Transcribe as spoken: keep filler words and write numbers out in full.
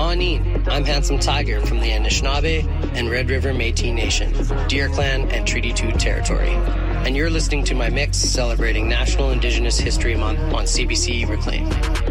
Aneen, I'm Handsome Tiger from the Anishinaabe and Red River Métis Nation, Deer Clan and Treaty two territory. And you're listening to my mix celebrating National Indigenous History Month on C B C Reclaim.